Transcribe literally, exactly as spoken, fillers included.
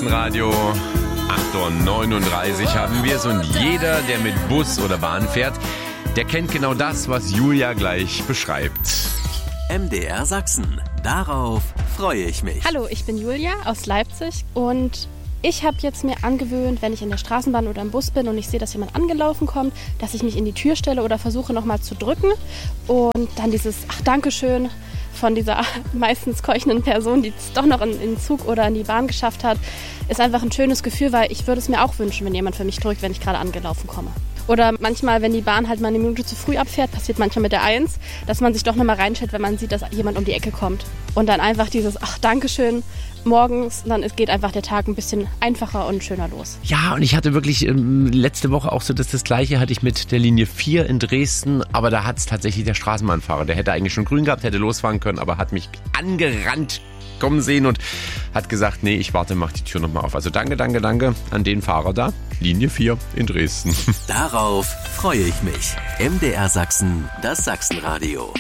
Sachsenradio. acht Uhr neununddreißig haben wir es und jeder, der mit Bus oder Bahn fährt, der kennt genau das, was Julia gleich beschreibt. M D R Sachsen. Darauf freue ich mich. Hallo, ich bin Julia aus Leipzig und ich habe jetzt mir angewöhnt, wenn ich in der Straßenbahn oder im Bus bin und ich sehe, dass jemand angelaufen kommt, dass ich mich in die Tür stelle oder versuche nochmal zu drücken und dann dieses Ach, Dankeschön von dieser meistens keuchenden Person, die es doch noch in, in den Zug oder in die Bahn geschafft hat, ist einfach ein schönes Gefühl, weil ich würde es mir auch wünschen, wenn jemand für mich drückt, wenn ich gerade angelaufen komme. Oder manchmal, wenn die Bahn halt mal eine Minute zu früh abfährt, passiert manchmal mit der eins, dass man sich doch nochmal reinstellt, wenn man sieht, dass jemand um die Ecke kommt. Und dann einfach dieses Ach, Dankeschön morgens, dann geht einfach der Tag ein bisschen einfacher und schöner los. Ja, und ich hatte wirklich ähm, letzte Woche auch so, dass das Gleiche hatte ich mit der Linie vier in Dresden, aber da hat es tatsächlich der Straßenbahnfahrer, der hätte eigentlich schon grün gehabt, hätte losfahren können, aber hat mich angerannt kommen sehen und hat gesagt, nee, ich warte, mach die Tür nochmal auf. Also danke, danke, danke an den Fahrer da, Linie vier in Dresden. Darauf freue ich mich. M D R Sachsen, das Sachsenradio.